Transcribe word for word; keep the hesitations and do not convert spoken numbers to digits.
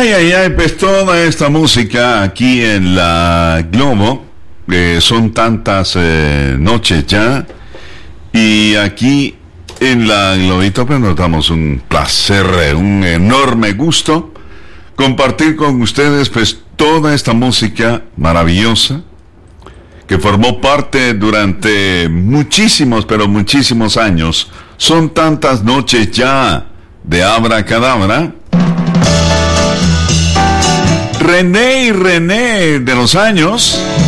Ay, ay, ay, pues toda esta música aquí en la Globo, eh, son tantas eh, noches ya, y aquí en la Globito pues nos damos un placer, un enorme gusto compartir con ustedes pues toda esta música maravillosa que formó parte durante muchísimos, pero muchísimos años. Son tantas noches ya de Abracadabra. René y René de los años